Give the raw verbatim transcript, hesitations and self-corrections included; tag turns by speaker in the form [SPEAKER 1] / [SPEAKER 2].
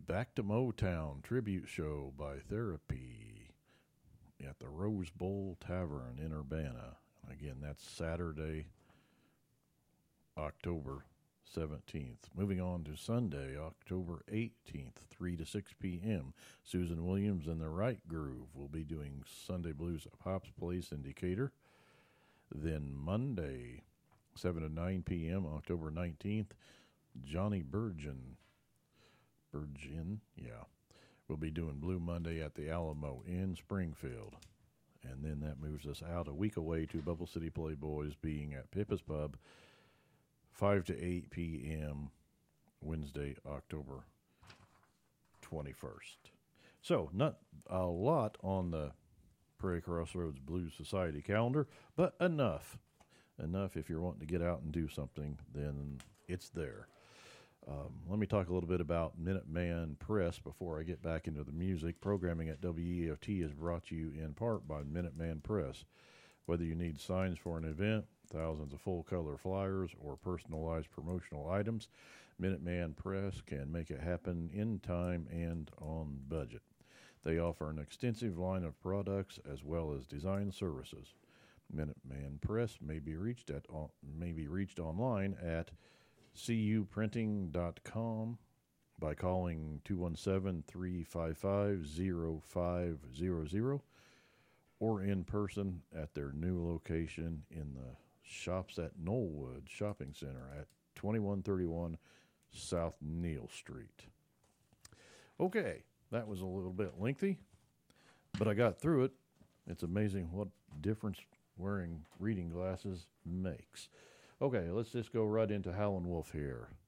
[SPEAKER 1] Back to Motown tribute show by Therapy at the Rose Bowl Tavern in Urbana. Again, that's Saturday, October seventeenth. Moving on to Sunday, October eighteenth, three to six p.m. Susan Williams and the Right Groove will be doing Sunday Blues at Pop's Place in Decatur. Then Monday, seven to nine p.m., October nineteenth, Johnny Burgeon, Burgeon, yeah, will be doing Blue Monday at the Alamo in Springfield. And then that moves us out a week away to Bubble City Playboys being at Pippa's Pub, five to eight p.m., Wednesday, October twenty-first. So, not a lot on the Prairie Crossroads Blues Society calendar, but enough. Enough if you're wanting to get out and do something, then it's there. Um, let me talk a little bit about Minuteman Press before I get back into the music. Programming at W E F T is brought to you in part by Minuteman Press. Whether you need signs for an event, thousands of full-color flyers, or personalized promotional items, Minuteman Press can make it happen in time and on budget. They offer an extensive line of products as well as design services. Minuteman Press may be reached at may be reached online at c u printing dot com by calling two one seven, three five five, zero five zero zero or in person at their new location in the Shops at Knollwood Shopping Center at twenty-one thirty-one South Neal Street. Okay, that was a little bit lengthy, but I got through it. It's amazing what difference wearing reading glasses makes. Okay, let's just go right into Howlin' Wolf here.